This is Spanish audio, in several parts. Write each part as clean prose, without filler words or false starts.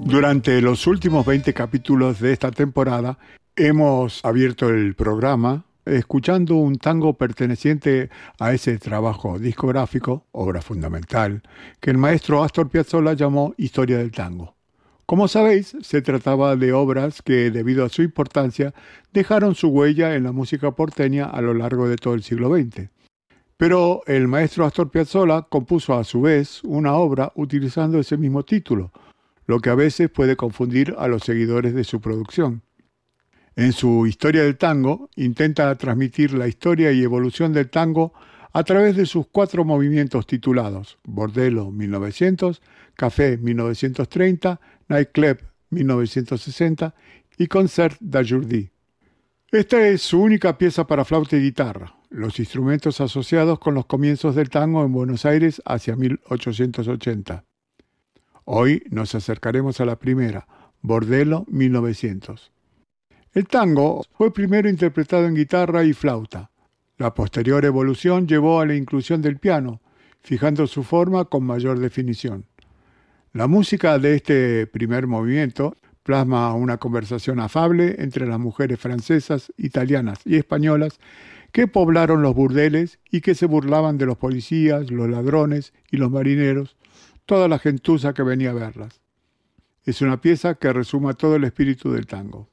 Durante los últimos 20 capítulos de esta temporada hemos abierto el programa escuchando un tango perteneciente a ese trabajo discográfico, obra fundamental, que el maestro Astor Piazzolla llamó Historia del Tango. Como sabéis, se trataba de obras que, debido a su importancia, dejaron su huella en la música porteña a lo largo de todo el siglo XX. Pero el maestro Astor Piazzolla compuso a su vez una obra utilizando ese mismo título, lo que a veces puede confundir a los seguidores de su producción. En su Historia del Tango, intenta transmitir la historia y evolución del tango a través de sus 4 movimientos titulados Bordello 1900, Café 1930, Nightclub 1960 y Concert d'Aujourd'hui. Esta es su única pieza para flauta y guitarra, los instrumentos asociados con los comienzos del tango en Buenos Aires hacia 1880. Hoy nos acercaremos a la primera, Bordello 1900. El tango fue primero interpretado en guitarra y flauta. La posterior evolución llevó a la inclusión del piano, fijando su forma con mayor definición. La música de este primer movimiento plasma una conversación afable entre las mujeres francesas, italianas y españolas que poblaron los burdeles y que se burlaban de los policías, los ladrones y los marineros, toda la gentuza que venía a verlas. Es una pieza que resuma todo el espíritu del tango.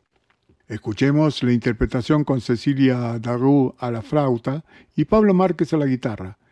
Escuchemos la interpretación con Cecilia Darroux a la flauta y Pablo Márquez a la guitarra,